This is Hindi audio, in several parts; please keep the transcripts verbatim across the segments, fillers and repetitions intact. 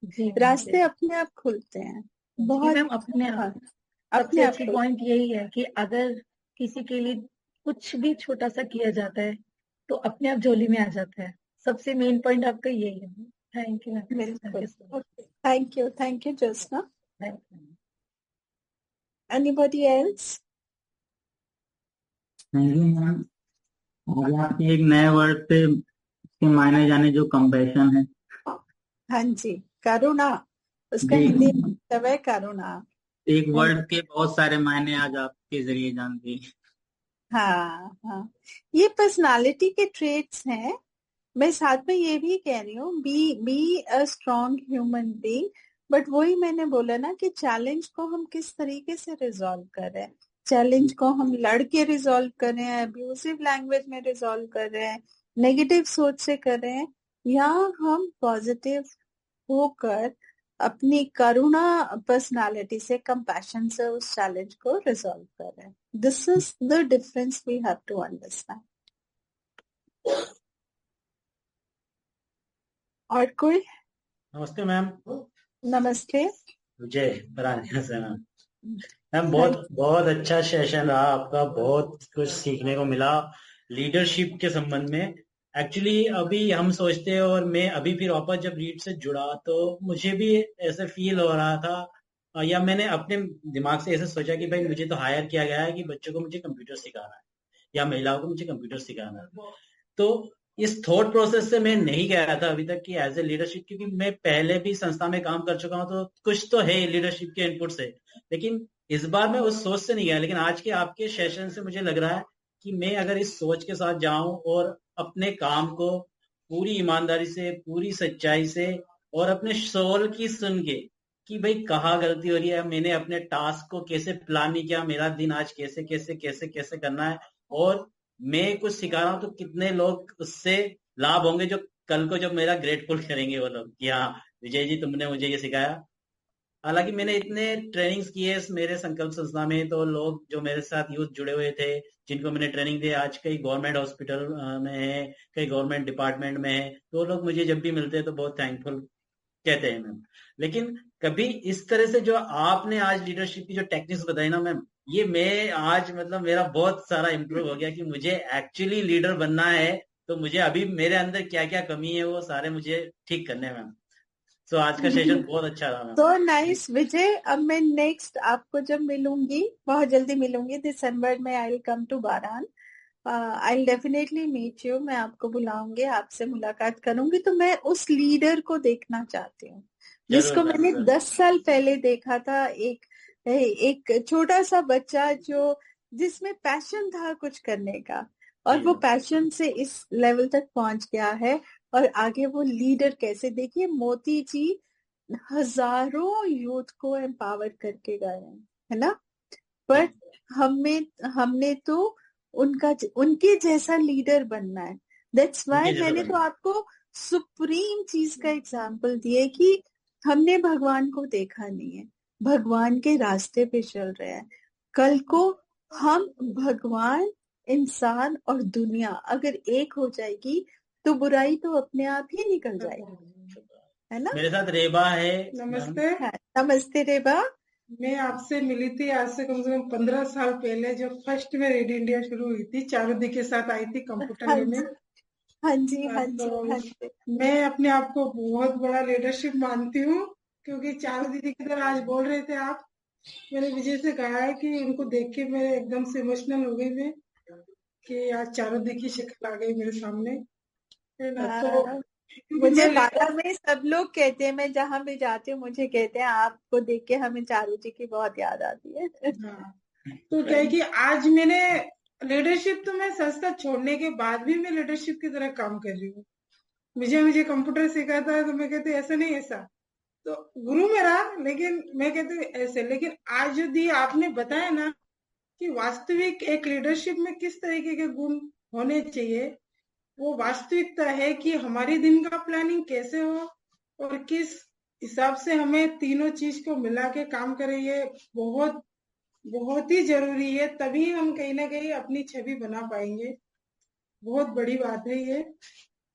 जी रास्ते अपने आप खुलते हैं। जी बहुत मैम, अपने आप। हाँ, सबसे अपने आप अच्छी खुलते पॉइंट यही है कि अगर किसी के लिए कुछ भी छोटा सा किया जाता है तो अपने आप झोली में आ जाता है। सबसे मेन पॉइंट आपका यही है। थैंक यू मैम, हैं। थैंक बिल्कुल। You so okay, thank you, thank you Jyotsna. Much. Anybody else? Thank you ma'am. आज आपके एक नए वर्ड पे इसके मायने जाने जो कंपैशन है। हाँ जी, करुणा, उसका जी, हिंदी मतलब है करुणा। एक वर्ड के बहुत सारे मायने आज आपके जरिए जान गई। हाँ हाँ, ये पर्सनालिटी के ट्रेट्स हैं। मैं साथ में ये भी कह रही हूँ, B be a strong human being. But वही मैंने बोला ना कि चैलेंज को हम किस तरीके से रिजॉल्व कर रहे हैं। चैलेंज को हम लड़ के रिजॉल्व कर रहे हैं, अब्यूसिव लैंग्वेज में रिजॉल्व कर रहे हैं, नेगेटिव सोच से कर रहे हैं, या हम पॉजिटिव होकर अपनी करुणा पर्सनालिटी से, कंपैशन से उस चैलेंज को रिजॉल्व कर रहे हैं। This is the difference we have to understand. और कोई? नमस्ते मैम। नमस्ते। जय परानिया से मैम। मैम बहुत बहुत अच्छा सेशन रहा आपका, बहुत कुछ सीखने को मिला लीडरशिप के संबंध में। एक्चुअली अभी हम सोचते हैं, और मैं अभी फिर वापस जब रीड से जुड़ा तो मुझे भी ऐसे फील हो रहा था, अ, या मैंने अपने दिमाग से ऐसे सोचा कि भाई मुझे तो हायर किया गया है कि बच्चों को मुझे कंप्यूटर सिखाना है या महिलाओं को मुझे कंप्यूटर सिखाना है। तो इस थॉट प्रोसेस से मैं नहीं गया था अभी तक कि एज ए लीडरशिप, क्योंकि मैं पहले भी संस्था में काम कर चुका हूं, तो कुछ तो है लीडरशिप के इनपुट से। लेकिन इस बार मैं उस सोच से नहीं गया। लेकिन आज के आपके सेशन से मुझे लग रहा है कि मैं अगर इस सोच के साथ जाऊं और अपने काम को पूरी ईमानदारी से, पूरी सच्चाई से, और अपने सोल की सुन के कि भाई कहाँ गलती हो रही है, मैंने अपने टास्क को कैसे प्लान नहीं किया, मेरा दिन आज कैसे कैसे कैसे कैसे करना है, और मैं कुछ सिखा रहा हूँ तो कितने लोग उससे लाभ होंगे, जो कल को जब मेरा ग्रेटफुल करेंगे वो लोग कि हाँ विजय जी तुमने मुझे ये सिखाया। हालांकि मैंने इतने ट्रेनिंग्स किए इस मेरे संकल्प संस्था में, तो लोग जो मेरे साथ यूथ जुड़े हुए थे, जिनको मैंने ट्रेनिंग दी, आज कई गवर्नमेंट हॉस्पिटल में है, कई गवर्नमेंट डिपार्टमेंट में है, तो लोग मुझे जब भी मिलते हैं तो बहुत थैंकफुल कहते हैं मैम। लेकिन कभी इस तरह से जो आपने आज लीडरशिप की जो टेक्निक्स बताई ना मैम, ये मैं आज मतलब मेरा बहुत सारा इम्प्रूव हो गया कि मुझे एक्चुअली लीडर बनना है, तो मुझे अभी मेरे अंदर क्या क्या कमी है वो सारे मुझे ठीक करने हैं मैम। सो आज का सेशन बहुत अच्छा रहा मैम। तो नाइस विजय। अब मैं नेक्स्ट आपको जब मिलूंगी, बहुत जल्दी मिलूंगी, दिसंबर में I will come to बारान। I will definitely meet you. मैं आपको बुलाऊंगी, आपसे मुलाकात करूंगी। तो मैं उस लीडर को देखना चाहती हूँ जिसको जरूर मैम, मैंने जरूर। दस साल पहले देखा था। एक एक छोटा सा बच्चा जो जिसमें पैशन था कुछ करने का, और जी वो मैम। पैशन से इस लेवल तक पहुंच गया है। और आगे वो लीडर कैसे, देखिए मोती जी हजारों यूथ को एम्पावर करके गए हैं, है ना। पर हमें हमने तो उनका उनके जैसा लीडर बनना है। दैट्स उनके वाई जैसा मैंने तो बनना। आपको सुप्रीम चीज का एग्जाम्पल दिया कि हमने भगवान को देखा नहीं है, भगवान के रास्ते पे चल रहे हैं। कल को हम, भगवान, इंसान और दुनिया अगर एक हो जाएगी तो बुराई तो अपने आप ही निकल जाएगी, है ना। मेरे साथ रेबा है। नमस्ते। हाँ, नमस्ते रेबा। मैं आपसे मिली थी आज से कम से कम पंद्रह साल पहले, जब फर्स्ट में रेडियो इंडिया शुरू हुई थी, चारुदी के साथ आई थी कंप्यूटर हाँ लेने। जी, हाँ जी, हाँ जी, तो हाँ जी। मैं अपने आप को बहुत बड़ा लीडरशिप मानती हूँ, क्योंकि चारू दीदी की तरह आज बोल रहे थे आप। मैंने विजय से कहा है कि उनको देख के मैं एकदम से इमोशनल हो गई मैं, कि आज चारू दी की शक्ल आ गई मेरे सामने, है ना। तो हाँ, क्योंकि मुझे मैं बारह में सब लोग कहते हैं, मैं जहां भी जाती हूँ मुझे कहते हैं आपको देख के हमें चारू जी की बहुत याद आती है। हाँ, तो क्या है कि आज मैंने लीडरशिप, तो मैं संस्था छोड़ने के बाद भी मैं लीडरशिप की तरह काम कर रही हूँ। मुझे मुझे कंप्यूटर सिखाता है तो मैं कहती हूँ ऐसा नहीं ऐसा, तो गुरु मेरा, लेकिन मैं कहती हूँ ऐसे। लेकिन आज यदि आपने बताया ना कि वास्तविक एक लीडरशिप में किस तरीके के गुण होने चाहिए, वो वास्तविकता है कि हमारी दिन का प्लानिंग कैसे हो और किस हिसाब से हमें तीनों चीज को मिला के काम करें, ये बहुत बहुत ही जरूरी है। तभी हम कहीं ना कहीं अपनी छवि बना पाएंगे। बहुत बड़ी बात है ये।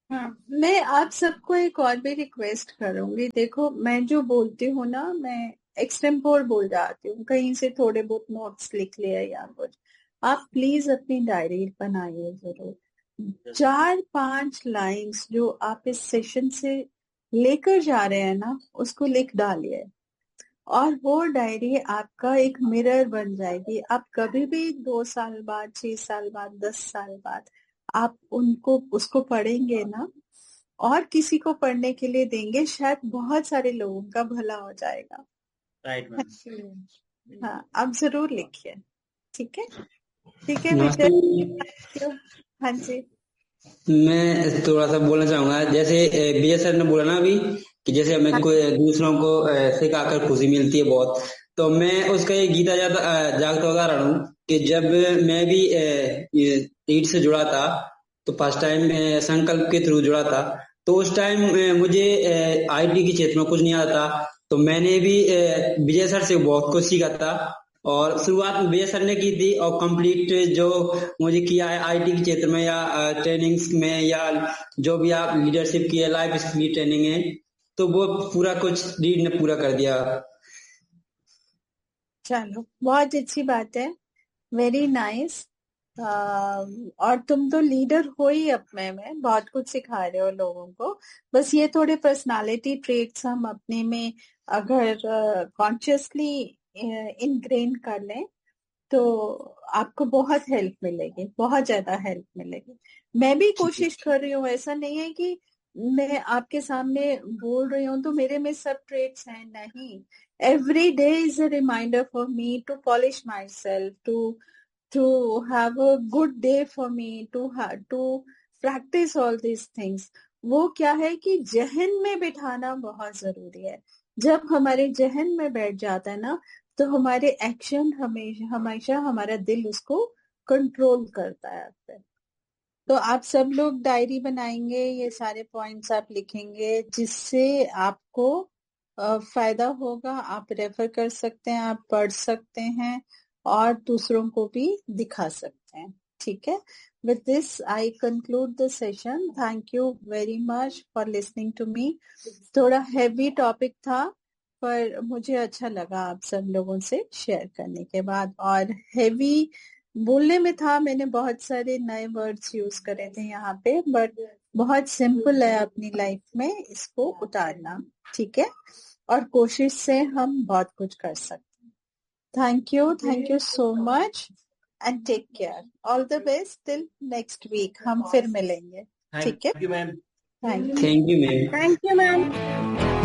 हाँ, मैं आप सबको एक और भी रिक्वेस्ट करूंगी। देखो, मैं जो बोलती हूँ ना, मैं एक्सटेम्पोर बोल जाती हूँ, कहीं से थोड़े बहुत नोट्स लिख लिया या कुछ। आप प्लीज अपनी डायरी बनाइए जरूर। चार पांच लाइंस जो आप इस सेशन से लेकर जा रहे हैं ना, उसको लिख डालिए, और वो डायरी आपका एक मिरर बन जाएगी। आप कभी भी दो साल बाद, छह साल बाद, दस साल बाद आप उनको उसको पढ़ेंगे ना, और किसी को पढ़ने के लिए देंगे, शायद बहुत सारे लोगों का भला हो जाएगा। Right ma'am. हाँ, आप जरूर लिखिए। ठीक है, ठीक है नमस्ते। विजय। हाँ जी, मैं थोड़ा सा बोलना चाहूंगा। जैसे अ, विजय सर ने बोला ना अभी कि जैसे हमें कोई दूसरों को अ, सिखाकर खुशी मिलती है बहुत, तो मैं उसका एक गीता जाता अ, जागता उदाहरण हूँ कि जब मैं भी ईट से जुड़ा था, तो फर्स्ट टाइम संकल्प के थ्रू जुड़ा था, तो उस टाइम अ, मुझे आईटी के क्षेत्र में कुछ नहीं आता था, तो मैंने भी अ, विजय सर से बहुत कुछ सीखा था। और शुरुआत में विजय सर ने की थी, और कंप्लीट जो मुझे किया है आईटी के क्षेत्र में या ट्रेनिंग्स में, या जो भी आप लीडरशिप की है, लाइफ स्किल की ट्रेनिंग है, तो वो पूरा कुछ रीड ने पूरा कर दिया। चलो बहुत अच्छी बात है, वेरी नाइस। और तुम तो लीडर हो ही अपने में, बहुत कुछ सिखा रहे हो लोगों को। बस ये थोड़े पर्सनालिटी ट्रेट्स हम अपने में अगर कॉन्शियसली इनग्रेन कर लें, तो आपको बहुत हेल्प मिलेगी, बहुत ज्यादा हेल्प मिलेगी। मैं भी कोशिश कर रही हूँ, ऐसा नहीं है कि मैं आपके सामने बोल रही हूँ तो मेरे में सब ट्रेट्स हैं, नहीं। Every day is a reminder for me to polish my self, to to have a good day for me, to have to practice all these things। वो क्या है कि जहन में बिठाना बहुत जरूरी है। जब हमारे जहन में बैठ जाता है ना, तो हमारे एक्शन हमेशा हमेशा हमारा दिल उसको कंट्रोल करता है। तो आप सब लोग डायरी बनाएंगे, ये सारे पॉइंट्स आप लिखेंगे, जिससे आपको फायदा होगा। आप रेफर कर सकते हैं, आप पढ़ सकते हैं, और दूसरों को भी दिखा सकते हैं। ठीक है, with this I conclude the session. Thank you very much for listening to me. थोड़ा हैवी टॉपिक था, पर मुझे अच्छा लगा आप सब लोगों से शेयर करने के बाद। और हैवी बोलने में था, मैंने बहुत सारे नए वर्ड्स यूज करे थे यहाँ पे, बट बहुत सिंपल है अपनी लाइफ में इसको उतारना। ठीक है, और कोशिश से हम बहुत कुछ कर सकते हैं। Thank you, thank you so much, and take care. All the best till next week, हम फिर मिलेंगे। ठीक है, thank you ma'am. Thank you, thank you ma'am. Thank you ma'am.